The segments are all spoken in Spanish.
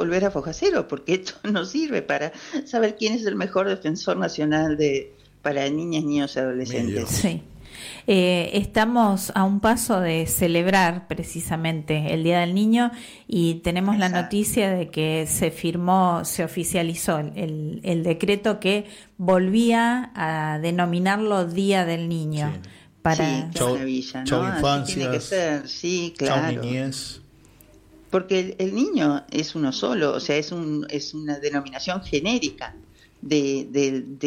volver a foja cero, porque esto no sirve para saber quién es el mejor defensor nacional para niñas, niños y adolescentes. Sí. Estamos a un paso de celebrar precisamente el Día del Niño y tenemos la noticia de que se oficializó el decreto que volvía a denominarlo Día del Niño. Sí. Qué maravilla, ¿no? Chau infancias, así tiene que ser, sí, claro. Chau niñez. Porque el niño es uno solo, o sea, es una denominación genérica del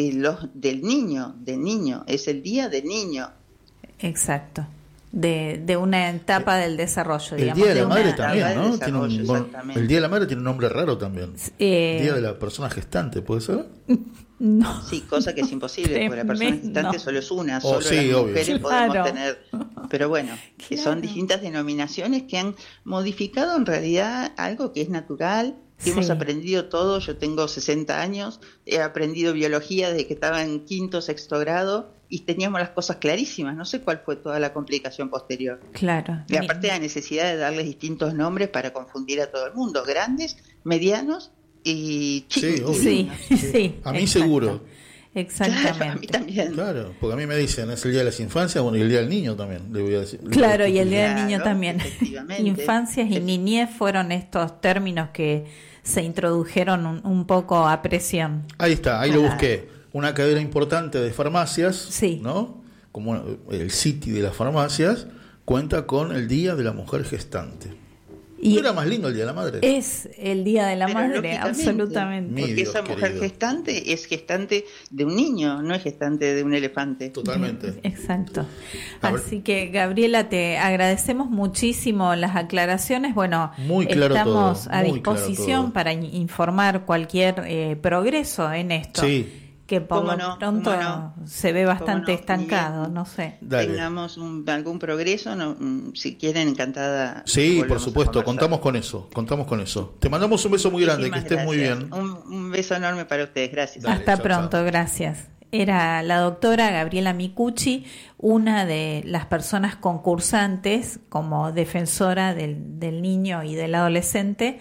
niño, es el Día del Niño. Exacto. De una etapa del desarrollo, el digamos. Día de la Madre también, ¿no? Exactamente. El Día de la Madre tiene un nombre raro también. Día de la persona gestante, ¿puede ser? No. Sí, cosa que es imposible, porque la persona gestante solo es una, solo sí, las obvio. mujeres podemos tener. Pero bueno, que son distintas denominaciones que han modificado en realidad algo que es natural, que hemos aprendido todo. Yo tengo 60 años, he aprendido biología desde que estaba en quinto, sexto grado, y teníamos las cosas clarísimas. No sé cuál fue toda la complicación posterior. Claro. Y aparte la necesidad de darles distintos nombres para confundir a todo el mundo, grandes, medianos y chicos. Sí. A mí seguro. Exactamente. Claro, a mí también. Claro, porque a mí me dicen, es el Día de las Infancias, bueno, y el Día del Niño también, le voy a decir. Claro, y el Día del Niño también. Efectivamente. Infancias y niñez fueron estos términos que se introdujeron un poco a presión. Ahí está, ahí lo busqué. Una cadena importante de farmacias, ¿no? Como el City de las farmacias, cuenta con el Día de la Mujer Gestante. Y ¿no era más lindo el Día de la Madre? Es el Día de la Madre, absolutamente. Porque esa mujer gestante es gestante de un niño, no es gestante de un elefante. Totalmente. Exacto. Así que, Gabriela, te agradecemos muchísimo las aclaraciones. Bueno, muy claro estamos todo, a disposición para informar cualquier progreso en esto. Sí. Que por lo pronto se ve bastante estancado, no sé. Tengamos algún progreso, si quieren, encantada. Sí, por supuesto, contamos con eso. Te mandamos un beso muy grande, que estés muy bien. Un beso enorme para ustedes, gracias. Dale, hasta pronto, gracias. Era la doctora Gabriela Micucci, una de las personas concursantes como defensora del niño y del adolescente,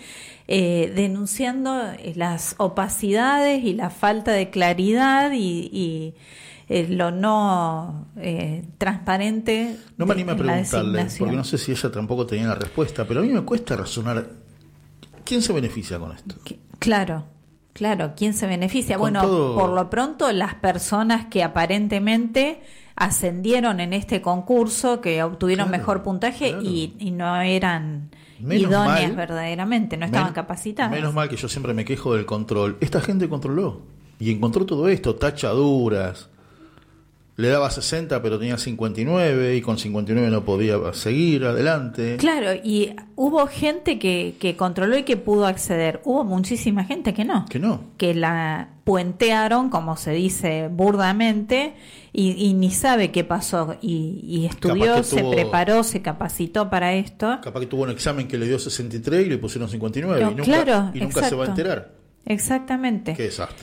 denunciando las opacidades y la falta de claridad y lo no transparente. No me animo a preguntarle, porque no sé si ella tampoco tenía la respuesta, pero a mí me cuesta razonar. ¿Quién se beneficia con esto? Claro, ¿quién se beneficia? Por lo pronto las personas que aparentemente ascendieron en este concurso, que obtuvieron mejor puntaje y no eran idóneas verdaderamente, no estaban capacitadas. Menos mal que yo siempre me quejo del control. Esta gente controló y encontró todo esto, tachaduras. Le daba 60 pero tenía 59 y con 59 no podía seguir adelante. Claro, y hubo gente que controló y que pudo acceder. Hubo muchísima gente que no. Que la puentearon, como se dice burdamente, y ni sabe qué pasó. Y estudió, se preparó, se capacitó para esto. Capaz que tuvo un examen que le dio 63 y le pusieron 59 y nunca se va a enterar. Exactamente. Qué desastre.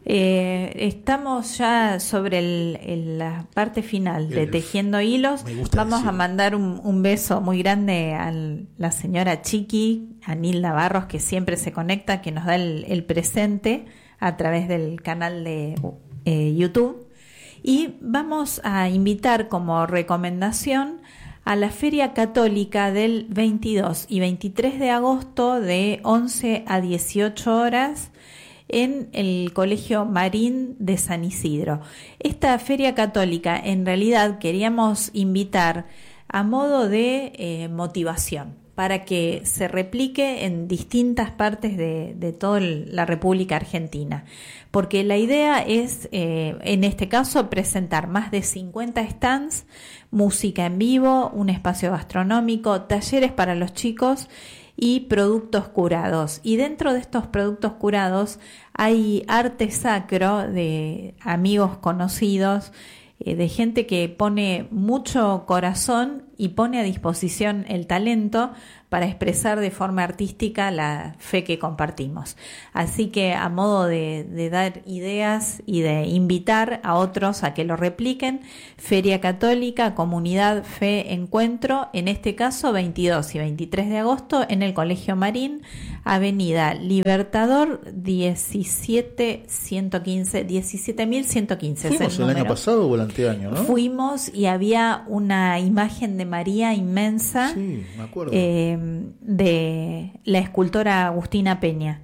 Estamos ya sobre la parte final de Tejiendo Hilos. Vamos a mandar un beso muy grande a la señora Chiqui, a Nilda Barros, que siempre se conecta, que nos da el presente a través del canal de YouTube. Y vamos a invitar como recomendación a la Feria Católica del 22 y 23 de agosto de 11 a 18 horas en el Colegio Marín de San Isidro. Esta feria católica en realidad queríamos invitar a modo de motivación para que se replique en distintas partes de toda la República Argentina, porque la idea es en este caso presentar más de 50 stands, música en vivo, un espacio gastronómico, talleres para los chicos y productos curados. Y dentro de estos productos curados hay arte sacro de amigos conocidos, de gente que pone mucho corazón y pone a disposición el talento para expresar de forma artística la fe que compartimos. Así que a modo de dar ideas y de invitar a otros a que lo repliquen, Feria Católica, Comunidad, Fe, Encuentro, en este caso 22 y 23 de agosto en el Colegio Marín, Avenida Libertador 17.115. Fuimos el año pasado o el anteaño, ¿no? Fuimos y había una imagen de María inmensa, sí, me acuerdo. De la escultora Agustina Peña,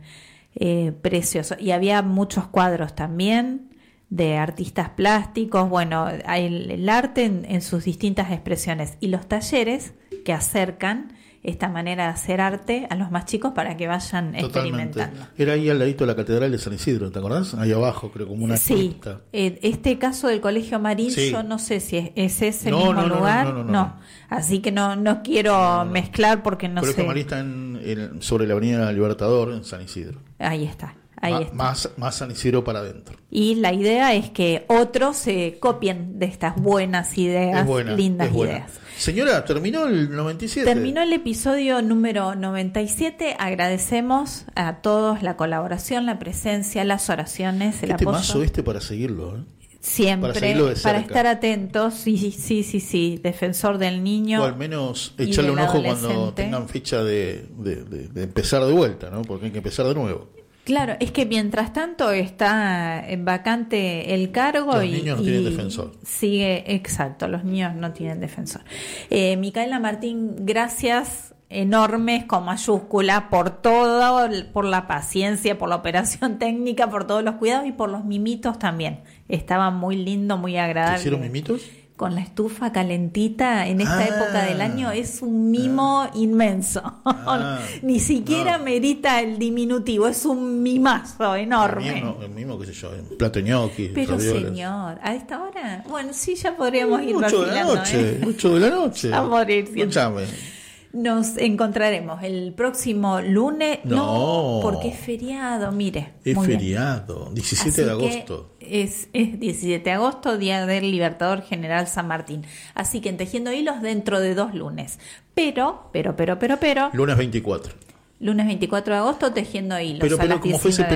precioso. Y había muchos cuadros también de artistas plásticos, bueno, el arte en sus distintas expresiones y los talleres que acercan esta manera de hacer arte a los más chicos para que vayan experimentando. Era ahí al ladito de la Catedral de San Isidro, ¿te acordás? Ahí abajo, creo, como una cripta. Este caso del Colegio Marín, sí. Yo no sé si es ese mismo lugar. No. Así que no quiero mezclar porque no sé. El Colegio Marín está sobre la Avenida Libertador en San Isidro. Ahí está. Más San Isidro para adentro. Y la idea es que otros se copien de estas buenas ideas, lindas ideas. Señora, ¿terminó el 97? Terminó el episodio número 97. Agradecemos a todos la colaboración, la presencia, las oraciones, el apoyo. Temazo para seguirlo, ¿eh? Siempre, para estar atentos, sí, defensor del niño. O al menos echarle un ojo cuando tengan fecha de empezar de vuelta, ¿no? Porque hay que empezar de nuevo. Claro, es que mientras tanto está vacante el cargo. Los niños no tienen defensor. Sigue, exacto, los niños no tienen defensor. Micaela Martín, gracias enormes con mayúscula por todo, por la paciencia, por la operación técnica, por todos los cuidados y por los mimitos también. Estaba muy lindo, muy agradable. ¿Te hicieron mimitos? Con la estufa calentita en esta época del año es un mimo inmenso. Ni siquiera merita el diminutivo, es un mimazo enorme. El mimo, qué sé yo, un plato de ñoquis. Pero ravioles. Señor, a esta hora, bueno, sí, ya podríamos ir vacilando. 8 de la noche. A morir. Escuchame. Nos encontraremos el próximo lunes. No, porque es feriado, mire. Es feriado, 17 de agosto. Es 17 de agosto, Día del Libertador General San Martín. Así que en Tejiendo Hilos dentro de 2 lunes. Pero. Lunes 24. Lunes 24 de agosto, Tejiendo Hilos. Pero, ¿cómo fue ese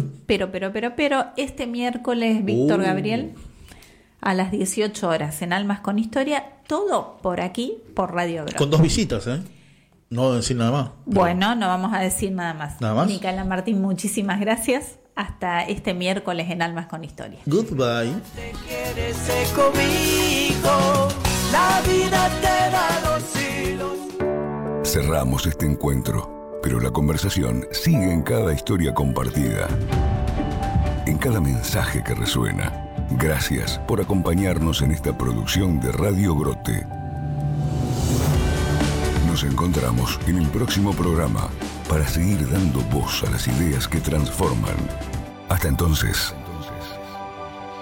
pero? Este miércoles, Víctor Gabriel, a las 18 horas, en Almas con Historia, todo por aquí, por Radio Grote. Con 2 visitas, ¿eh? No voy a decir nada más. Bueno, no vamos a decir nada más. ¿Nada más? Micaela Martín, muchísimas gracias. Hasta este miércoles en Almas con Historia. Goodbye. Te quieres conmigo, la vida te da los hilos. Cerramos este encuentro, pero la conversación sigue en cada historia compartida, en cada mensaje que resuena. Gracias por acompañarnos en esta producción de Radio Grote. Nos encontramos en el próximo programa para seguir dando voz a las ideas que transforman. Hasta entonces.